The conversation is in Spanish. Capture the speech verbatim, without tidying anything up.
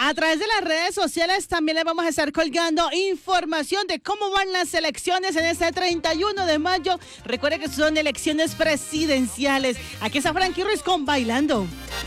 A través de las redes sociales también les vamos a estar colgando información de cómo van las elecciones en este treinta y uno de mayo. Recuerde que son elecciones presidenciales. Aquí está Frankie Ruiz con Bailando.